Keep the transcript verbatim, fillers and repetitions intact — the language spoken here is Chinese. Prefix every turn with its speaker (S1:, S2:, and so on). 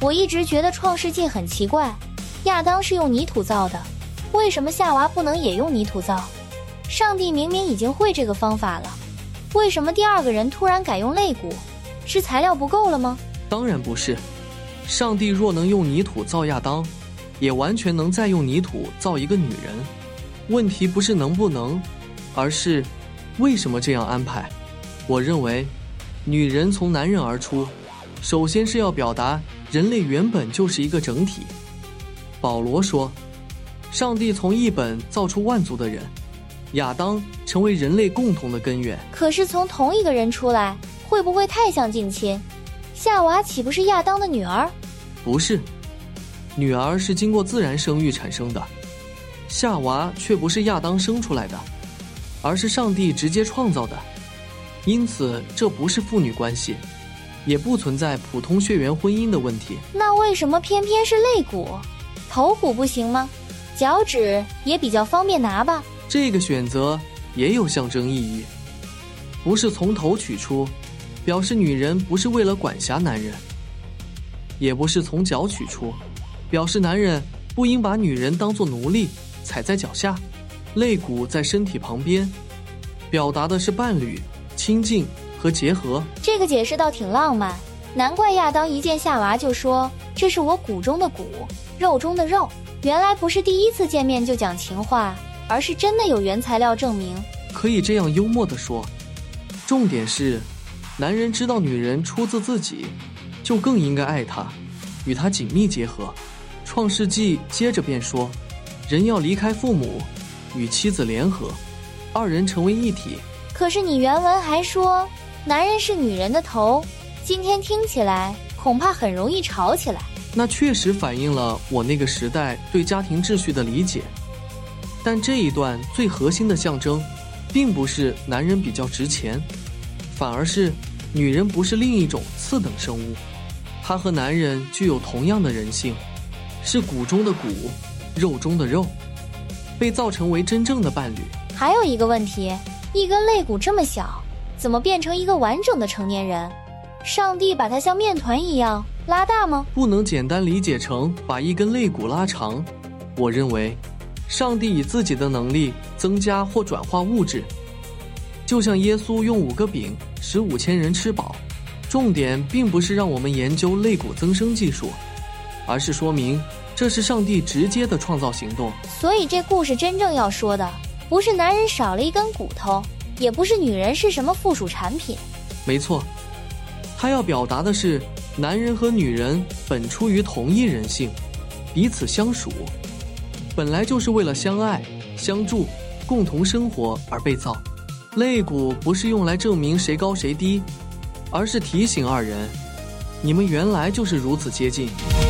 S1: 我一直觉得创世纪很奇怪，亚当是用泥土造的，为什么夏娃不能也用泥土造？上帝明明已经会这个方法了，为什么第二个人突然改用肋骨？是材料不够了吗？
S2: 当然不是，上帝若能用泥土造亚当，也完全能再用泥土造一个女人。问题不是能不能，而是为什么这样安排。我认为女人从男人而出，首先是要表达人类原本就是一个整体。保罗说，上帝从一本造出万族的人，亚当成为人类共同的根源。
S1: 可是从同一个人出来，会不会太像近亲？夏娃岂不是亚当的女儿？
S2: 不是，女儿是经过自然生育产生的，夏娃却不是亚当生出来的，而是上帝直接创造的。因此这不是父女关系，也不存在普通血缘婚姻的问题。
S1: 那为什么偏偏是肋骨？头骨不行吗？脚趾也比较方便拿吧？
S2: 这个选择也有象征意义，不是从头取出，表示女人不是为了管辖男人；也不是从脚取出，表示男人不应把女人当作奴隶踩在脚下。肋骨在身体旁边，表达的是伴侣、亲近和结合。
S1: 这个解释倒挺浪漫，难怪亚当一见夏娃就说这是我骨中的骨，肉中的肉。原来不是第一次见面就讲情话，而是真的有原材料证明。
S2: 可以这样幽默地说，重点是男人知道女人出自自己，就更应该爱她，与她紧密结合。创世纪接着便说，人要离开父母，与妻子联合，二人成为一体。
S1: 可是你原文还说男人是女人的头，今天听起来恐怕很容易吵起来。
S2: 那确实反映了我那个时代对家庭秩序的理解，但这一段最核心的象征并不是男人比较值钱，反而是女人不是另一种次等生物，她和男人具有同样的人性，是骨中的骨，肉中的肉，被造成为真正的伴侣。
S1: 还有一个问题，一根肋骨这么小，怎么变成一个完整的成年人？上帝把它像面团一样拉大吗？
S2: 不能简单理解成把一根肋骨拉长。我认为上帝以自己的能力增加或转化物质，就像耶稣用五个饼使五千人吃饱。重点并不是让我们研究肋骨增生技术，而是说明这是上帝直接的创造行动。
S1: 所以这故事真正要说的不是男人少了一根骨头，也不是女人是什么附属产品。
S2: 没错，他要表达的是男人和女人本出于同一人性，彼此相属，本来就是为了相爱、相助、共同生活而被造。肋骨不是用来证明谁高谁低，而是提醒二人，你们原来就是如此接近。